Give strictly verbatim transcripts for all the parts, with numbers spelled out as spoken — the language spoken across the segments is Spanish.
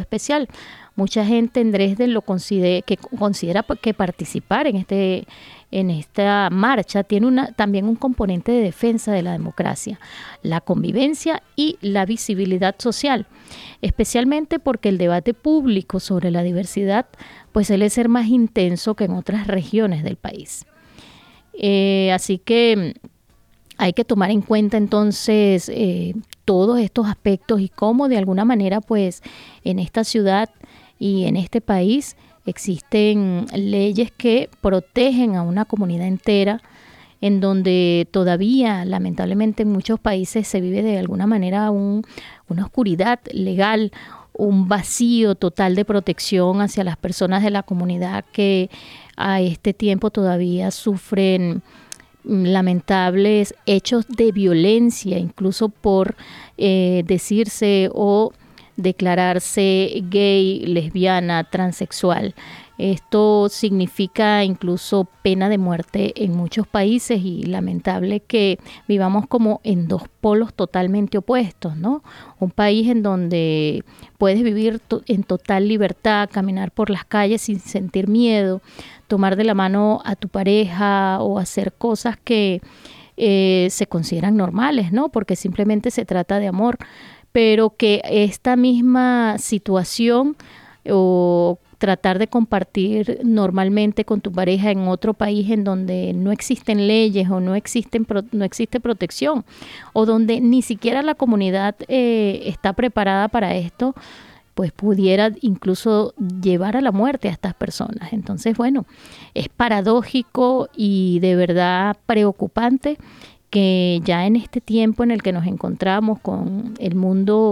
especial. Mucha gente en Dresden lo considera, que considera que participar en este en esta marcha tiene una, también un componente de defensa de la democracia, la convivencia y la visibilidad social, especialmente porque el debate público sobre la diversidad pues suele ser más intenso que en otras regiones del país. Eh, así que hay que tomar en cuenta entonces eh, todos estos aspectos y cómo de alguna manera pues en esta ciudad y en este país existen leyes que protegen a una comunidad entera, en donde todavía lamentablemente en muchos países se vive de alguna manera un, una oscuridad legal, un vacío total de protección hacia las personas de la comunidad que a este tiempo todavía sufren lamentables hechos de violencia, incluso por eh, decirse o declararse gay, lesbiana, transexual. Esto significa incluso pena de muerte en muchos países y lamentable que vivamos como en dos polos totalmente opuestos, ¿no? Un país en donde puedes vivir to- en total libertad, caminar por las calles sin sentir miedo, tomar de la mano a tu pareja o hacer cosas que eh, se consideran normales, ¿no? Porque simplemente se trata de amor, pero que esta misma situación o tratar de compartir normalmente con tu pareja en otro país en donde no existen leyes o no existen no existe protección o donde ni siquiera la comunidad eh, está preparada para esto, pues pudiera incluso llevar a la muerte a estas personas. Entonces, bueno, es paradójico y de verdad preocupante que ya en este tiempo en el que nos encontramos con el mundo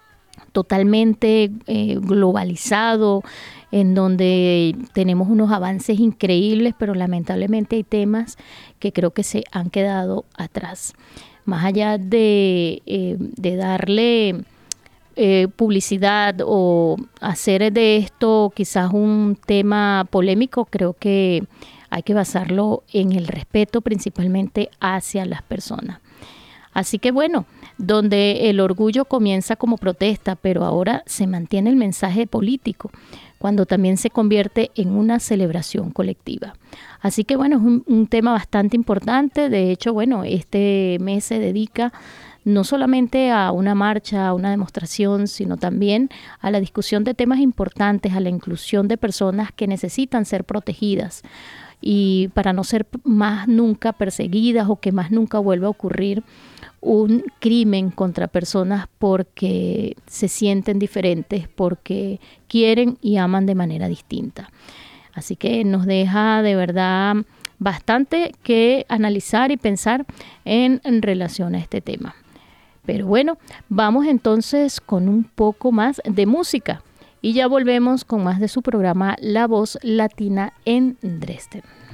totalmente eh, globalizado, en donde tenemos unos avances increíbles, pero lamentablemente hay temas que creo que se han quedado atrás. Más allá de, eh, de darle eh, publicidad o hacer de esto quizás un tema polémico, creo que hay que basarlo en el respeto principalmente hacia las personas. Así que bueno, donde el orgullo comienza como protesta, pero ahora se mantiene el mensaje político, cuando también se convierte en una celebración colectiva. Así que bueno, es un, un tema bastante importante. De hecho, bueno, este mes se dedica no solamente a una marcha, a una demostración, sino también a la discusión de temas importantes, a la inclusión de personas que necesitan ser protegidas y para no ser más nunca perseguidas o que más nunca vuelva a ocurrir un crimen contra personas porque se sienten diferentes, porque quieren y aman de manera distinta. Así que nos deja de verdad bastante que analizar y pensar en, en relación a este tema. Pero bueno, vamos entonces con un poco más de música y ya volvemos con más de su programa La Voz Latina en Dresden.